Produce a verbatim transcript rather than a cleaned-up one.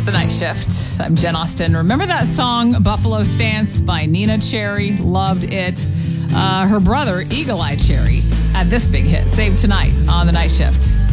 The Night Shift. I'm Jen Austen. Remember that song, Buffalo Stance by Nina Cherry? Loved it. Uh, her brother, Eagle Eye Cherry, had this big hit, Save Tonight on The Night Shift.